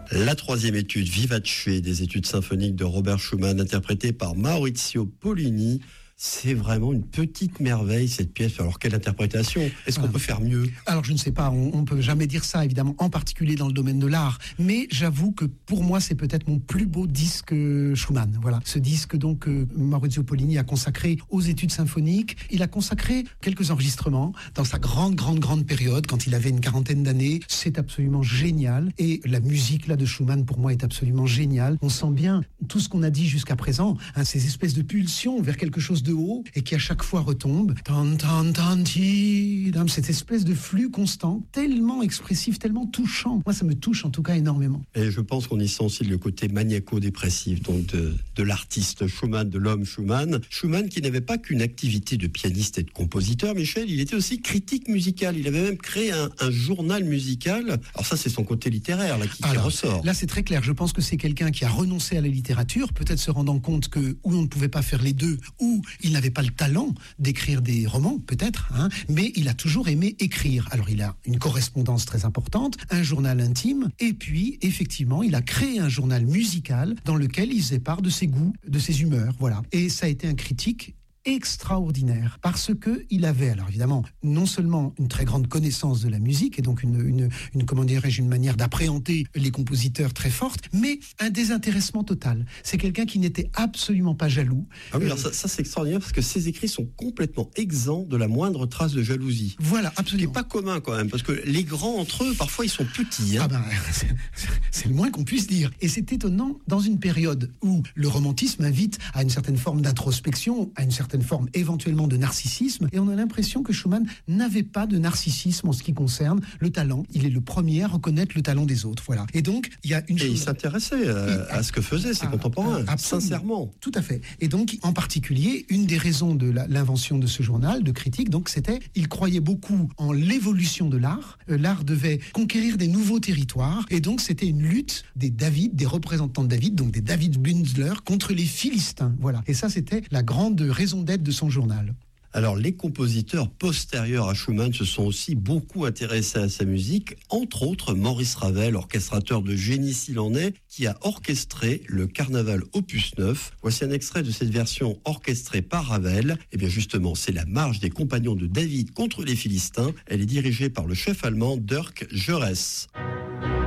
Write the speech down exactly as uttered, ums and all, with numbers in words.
La troisième étude, Vivace, des études symphoniques de Robert Schumann, interprétée par Maurizio Pollini. C'est vraiment une petite merveille, cette pièce. Alors, quelle interprétation? Est-ce qu'on Ah. peut faire mieux? Alors, je ne sais pas, on ne peut jamais dire ça, évidemment, en particulier dans le domaine de l'art. Mais j'avoue que pour moi, c'est peut-être mon plus beau disque Schumann. Voilà, ce disque donc que Maurizio Pollini a consacré aux études symphoniques. Il a consacré quelques enregistrements dans sa grande, grande, grande période, quand il avait une quarantaine d'années. C'est absolument génial. Et la musique là de Schumann, pour moi, est absolument géniale. On sent bien tout ce qu'on a dit jusqu'à présent, hein, ces espèces de pulsions vers quelque chose de haut et qui à chaque fois retombe. Tan, tan, tan, ti, dam, cette espèce de flux constant, tellement expressif, tellement touchant. Moi, ça me touche en tout cas énormément. Et je pense qu'on y sent aussi le côté maniaco-dépressif donc de, de l'artiste Schumann, de l'homme Schumann. Schumann qui n'avait pas qu'une activité de pianiste et de compositeur, Michel, il était aussi critique musical. Il avait même créé un, un journal musical. Alors ça, c'est son côté littéraire là, qui, qui Alors, ressort. Là, c'est très clair. Je pense que c'est quelqu'un qui a renoncé à la littérature, peut-être se rendant compte que ou on ne pouvait pas faire les deux, ou il n'avait pas le talent d'écrire des romans, peut-être, hein, mais il a toujours aimé écrire. Alors, il a une correspondance très importante, un journal intime, et puis, effectivement, il a créé un journal musical dans lequel il faisait part de ses goûts, de ses humeurs, voilà. Et ça a été un critique extraordinaire parce que il avait, alors évidemment, non seulement une très grande connaissance de la musique et donc une, une, une comment dirais-je, une manière d'appréhender les compositeurs très forte, mais un désintéressement total. C'est quelqu'un qui n'était absolument pas jaloux. Ah oui, alors ça, ça c'est extraordinaire parce que ses écrits sont complètement exempts de la moindre trace de jalousie. Voilà, Ce absolument. qui n'est pas commun quand même, parce que les grands entre eux, parfois ils sont petits. Hein. Ah ben, c'est, c'est le moins qu'on puisse dire. Et c'est étonnant dans une période où le romantisme invite à une certaine forme d'introspection, à une certaine forme éventuellement de narcissisme, et on a l'impression que Schumann n'avait pas de narcissisme en ce qui concerne le talent. Il est le premier à reconnaître le talent des autres, voilà. Et donc, il y a une Et chose... il s'intéressait euh, à ce que faisaient ses Ah, contemporains, ah, absolument. sincèrement. Tout à fait. Et donc, en particulier, une des raisons de la, l'invention de ce journal de critique, donc, c'était, il croyait beaucoup en l'évolution de l'art. Euh, l'art devait conquérir des nouveaux territoires, et donc, c'était une lutte des David, des représentants de David, donc des David Bünzler, contre les Philistins, voilà. Et ça, c'était la grande raison d'être de son journal. Alors, les compositeurs postérieurs à Schumann se sont aussi beaucoup intéressés à sa musique, entre autres Maurice Ravel, orchestrateur de génie s'il en est, qui a orchestré le Carnaval opus neuf. Voici un extrait de cette version orchestrée par Ravel. Et bien justement, c'est la marche des compagnons de David contre les Philistins. Elle est dirigée par le chef allemand Dirk Jörres.